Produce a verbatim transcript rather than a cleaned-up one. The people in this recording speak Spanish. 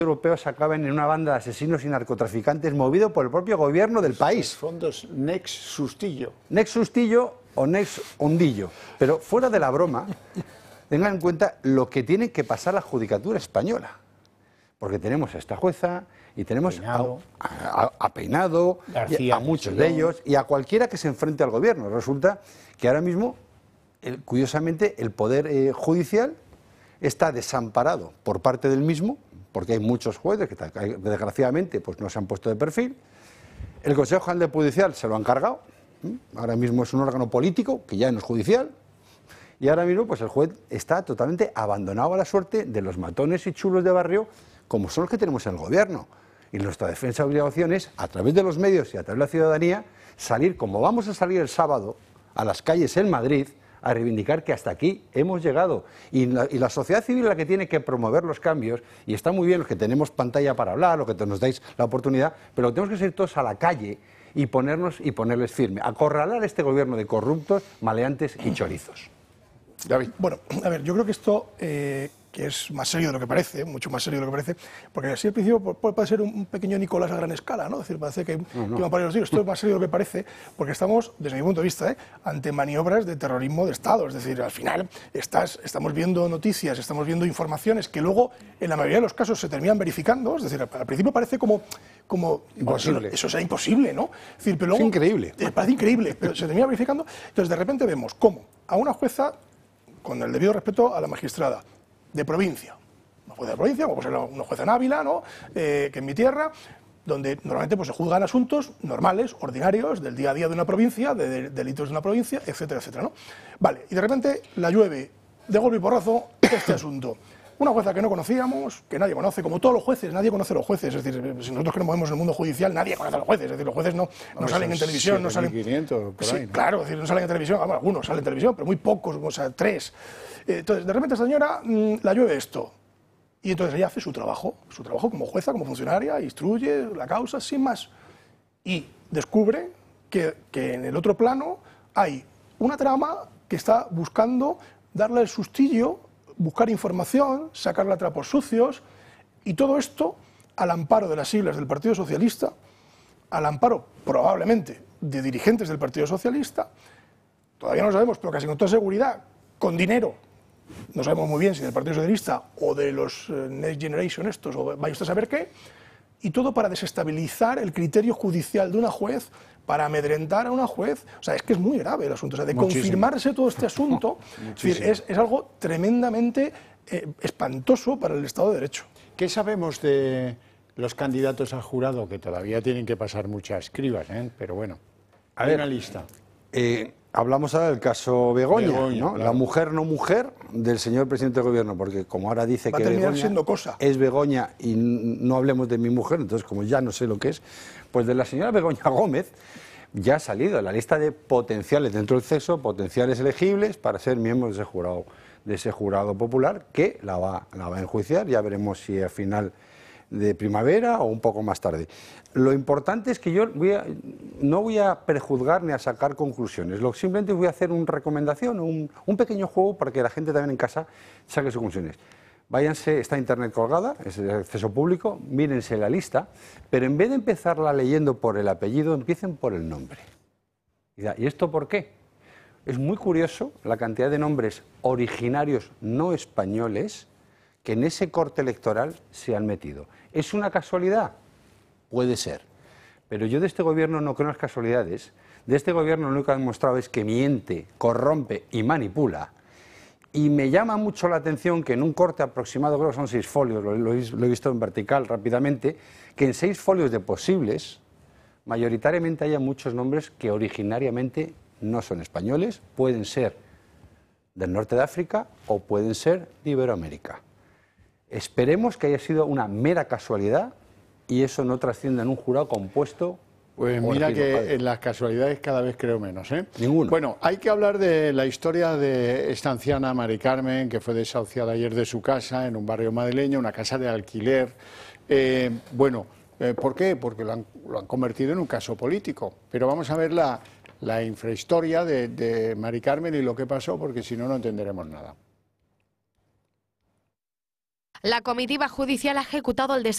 europeos acaben en una banda de asesinos y narcotraficantes movido por el propio gobierno del país. Los fondos Nex Sustillo. Nex Sustillo o Nex Hondillo. Pero fuera de la broma, tengan en cuenta lo que tiene que pasar la judicatura española. Porque tenemos a esta jueza y tenemos Peinado. A, a, a Peinado, García, a muchos Castellón. de ellos y a cualquiera que se enfrente al gobierno. Resulta que ahora mismo, el, curiosamente, el Poder eh, Judicial está desamparado por parte del mismo, porque hay muchos jueces que desgraciadamente pues, no se han puesto de perfil. El Consejo General de Judicial se lo han cargado, ¿sí? Ahora mismo es un órgano político que ya no es judicial, y ahora mismo pues, el juez está totalmente abandonado a la suerte de los matones y chulos de barrio, como son los que tenemos en el gobierno. Y nuestra defensa de obligación es, a través de los medios y a través de la ciudadanía, salir, como vamos a salir el sábado, a las calles en Madrid, a reivindicar que hasta aquí hemos llegado. Y la, y la sociedad civil es la que tiene que promover los cambios, y está muy bien los que tenemos pantalla para hablar, los que nos dais la oportunidad, pero tenemos que salir todos a la calle y ponernos y ponerles firme, acorralar a este gobierno de corruptos, maleantes y chorizos. David. Bueno, a ver, yo creo que esto, eh, que es más serio de lo que parece, mucho más serio de lo que parece, porque así al principio puede, puede ser un pequeño Nicolás a gran escala, ¿no? Es decir, parece que, no, no. que va a parar los tiros. Esto es más serio de lo que parece, porque estamos, desde mi punto de vista, ¿eh? ante maniobras de terrorismo de Estado. Es decir, al final estás, estamos viendo noticias, estamos viendo informaciones que luego, en la mayoría de los casos, se terminan verificando. Es decir, al principio parece como... como imposible. Eso, eso sea imposible, ¿no? Es decir, pero luego, es increíble. Eh, parece increíble, pero se termina verificando. Entonces, de repente vemos cómo a una jueza, con el debido respeto a la magistrada, de provincia, una jueza de provincia, como puede ser una jueza en Ávila, ¿no? eh, que en mi tierra, donde normalmente pues, se juzgan asuntos normales, ordinarios, del día a día de una provincia, de, de delitos de una provincia, etcétera, etcétera, ¿no? Vale, y de repente la llueve de golpe y porrazo este asunto. Una jueza que no conocíamos, que nadie conoce, como todos los jueces, nadie conoce a los jueces. Es decir, si nosotros que nos movemos en el mundo judicial, nadie conoce a los jueces. Es decir, los jueces no, no salen en televisión, no salen... quinientos, por sí, ahí, ¿no? Claro, es decir, no salen en televisión, bueno, algunos salen en televisión, pero muy pocos, o sea, tres. Entonces, de repente esta señora mmm, la llueve esto. Y entonces ella hace su trabajo, su trabajo como jueza, como funcionaria, instruye la causa, sin más. Y descubre que, que en el otro plano hay una trama que está buscando darle el sustillo, buscar información, sacarla a trapos sucios, y todo esto al amparo de las siglas del Partido Socialista, al amparo probablemente de dirigentes del Partido Socialista, todavía no lo sabemos, pero casi con toda seguridad, con dinero, no sabemos muy bien si del Partido Socialista o de los eh, Next Generation estos, o vaya usted a saber qué, y todo para desestabilizar el criterio judicial de una juez, para amedrentar a una juez. O sea, es que es muy grave el asunto. O sea, de Muchísimo. confirmarse todo este asunto, es, decir, es, es algo tremendamente eh, espantoso para el Estado de Derecho. ¿Qué sabemos de los candidatos al jurado? Que todavía tienen que pasar muchas cribas, ¿eh? Pero bueno, hay ver, una lista. Eh, hablamos ahora del caso Begoña, Begoña ¿no? Claro. La mujer no mujer del señor presidente del gobierno, porque como ahora dice Va que a terminar Begoña siendo cosa. es Begoña y no hablemos de mi mujer, entonces como ya no sé lo que es, pues de la señora Begoña Gómez ya ha salido en la lista de potenciales dentro del C E S O, potenciales elegibles para ser miembros de ese jurado, de ese jurado popular que la va, la va a enjuiciar. Ya veremos si al final de primavera o un poco más tarde. Lo importante es que yo voy a, no voy a prejuzgar ni a sacar conclusiones, lo, simplemente voy a hacer una recomendación, un, un pequeño juego para que la gente también en casa saque sus conclusiones. Váyanse, está internet colgada, es de acceso público, mírense la lista, pero en vez de empezarla leyendo por el apellido, empiecen por el nombre. ¿Y esto por qué? Es muy curioso la cantidad de nombres originarios no españoles que en ese corte electoral se han metido. ¿Es una casualidad? Puede ser. Pero yo de este gobierno no creo en las casualidades. De este gobierno lo único que ha demostrado es que miente, corrompe y manipula. Y me llama mucho la atención que en un corte aproximado, creo que son seis folios, lo, lo, lo he visto en vertical rápidamente, que en seis folios de posibles, mayoritariamente haya muchos nombres que originariamente no son españoles, pueden ser del norte de África o pueden ser de Iberoamérica. Esperemos que haya sido una mera casualidad y eso no trascienda en un jurado compuesto. Pues mira que en las casualidades cada vez creo menos, ¿eh? Ninguno. Bueno, hay que hablar de la historia de esta anciana Mari Carmen, que fue desahuciada ayer de su casa en un barrio madrileño, una casa de alquiler. Eh, bueno, eh, ¿por qué? Porque lo han, lo han convertido en un caso político. Pero vamos a ver la, la infrahistoria de, de Mari Carmen y lo que pasó, porque si no, no entenderemos nada. La comitiva judicial ha ejecutado el desahucio